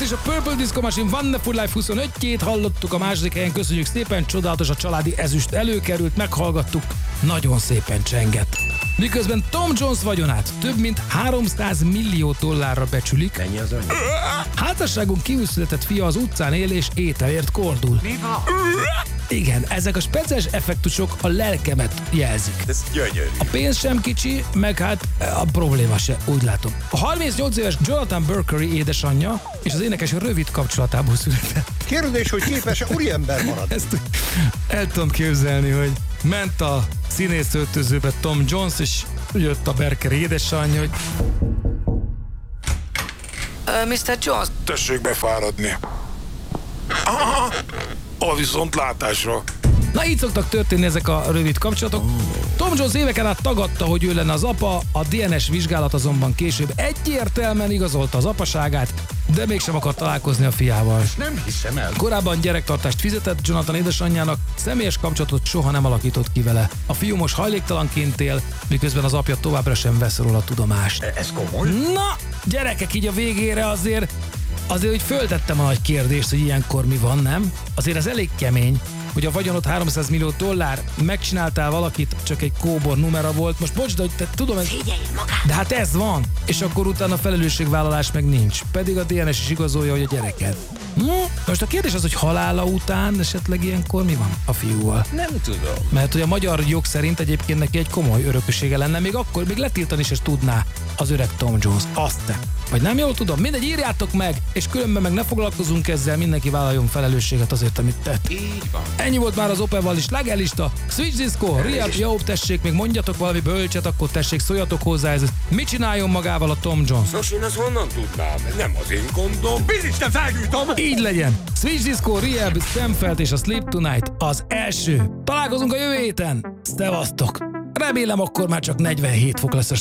és a Purple Disco Machine Wonderful Life 25-jét hallottuk a második helyen. Köszönjük szépen, csodálatos a családi ezüst előkerült, meghallgattuk, nagyon szépen csengett. Miközben Tom Jones vagyonát több mint $300 millió becsülik. Mennyi az annyi? Házasságon kívül született fia az utcán él és ételért kordul. Mi van? Igen, ezek a speciális effektusok a lelkemet jelzik. Ez gyönyörű. A pénz sem kicsi, meg hát a probléma se, úgy látom. A 38 éves Jonathan Berkery édesanyja és az énekes rövid kapcsolatából született. Kérdés, hogy képes-e úriember maradni? Ezt el tudom képzelni, hogy ment a színészöltözőbe Tom Jones, és jött a Berkery édesanyja, hogy Mr. Jones, Tessék befáradni. Aha, a viszontlátásra. na így szoktak történni ezek a rövid kapcsolatok. Tom Jones éveken át tagadta, hogy ő lenne az apa, a DNS vizsgálat azonban később egyértelműen igazolta az apaságát, de mégsem akart találkozni a fiával. Nem hiszem el. Korábban gyerektartást fizetett Jonathan édesanyjának, személyes kapcsolatot soha nem alakított ki vele. A fiú most hajléktalanként él, miközben az apja továbbra sem vesz róla tudomást. Ez komoly? Na, gyerekek, így a végére azért hogy föltettem a nagy kérdést, hogy ilyenkor mi van, nem? Azért ez elég kemény, hogy a vagyonod $300 millió, megcsináltál valakit, csak egy kóbor numera volt. Most bocs, de hogy te tudom, ez... De hát ez van. És akkor utána felelősségvállalás meg nincs. Pedig a DNS is igazolja, hogy a gyereked. Most a kérdés az, hogy halála után esetleg ilyenkor mi van a fiúval? Nem tudom. Mert hogy a magyar jog szerint egyébként neki egy komoly örökössége lenne, még akkor még letiltani is tudná az öreg Tom Jones. Azt te. Vagy nem jól tudom? Mindegy, írjátok meg, és különben meg ne foglalkozunk ezzel, mindenki vállaljon felelősséget azért, amit tett. Így van. Ennyi volt már az Opel is slágerlista. Switch Disco, Rehab, jó, tessék, még mondjatok valami bölcset, akkor tessék, szóljatok hozzá ez. Mit csináljon magával a Tom Jones? Nos, én azt honnan tudnám? Nem az én gondom. Isten, felgyújtom! Így legyen! Switch Disco, Rehab, Stamfeld és a Sleep Tonight az első. Találkozunk a jövő héten. Szevasztok! Remélem akkor már csak 47 fok lesz a